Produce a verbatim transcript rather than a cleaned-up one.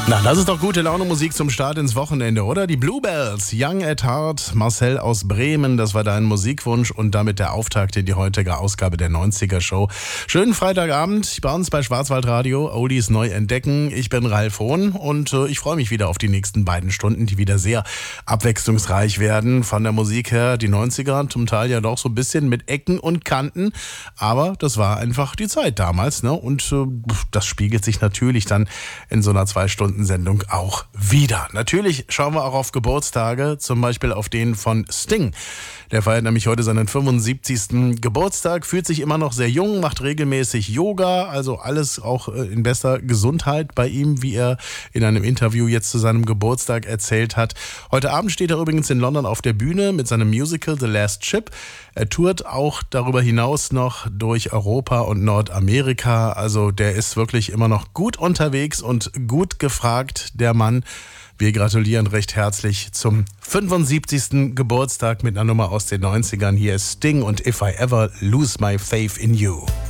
Na, das ist doch gute Laune Musik zum Start ins Wochenende, oder? Die Bluebells, Young at Heart, Marcel aus Bremen, das war dein Musikwunsch und damit der Auftakt in die heutige Ausgabe der neunziger Show. Schönen Freitagabend bei uns bei Schwarzwaldradio, Oldies neu entdecken. Ich bin Ralf Hohn und äh, ich freue mich wieder auf die nächsten beiden Stunden, die wieder sehr abwechslungsreich werden. Von der Musik her, die neunziger, zum Teil ja doch so ein bisschen mit Ecken und Kanten, aber das war einfach die Zeit damals, ne? Und äh, das spiegelt sich natürlich dann in so einer zwei Stunden Sendung auch wieder. Natürlich schauen wir auch auf Geburtstage, zum Beispiel auf den von Sting. Der feiert nämlich heute seinen fünfundsiebzigsten Geburtstag, fühlt sich immer noch sehr jung, macht regelmäßig Yoga, also alles auch in bester Gesundheit bei ihm, wie er in einem Interview jetzt zu seinem Geburtstag erzählt hat. Heute Abend steht er übrigens in London auf der Bühne mit seinem Musical The Last Ship. Er tourt auch darüber hinaus noch durch Europa und Nordamerika. Also der ist wirklich immer noch gut unterwegs und gut gefragt, der Mann. Wir gratulieren recht herzlich zum fünfundsiebzigsten Geburtstag mit einer Nummer aus den neunzigern. Hier ist Sting und If I Ever Lose My Faith in You.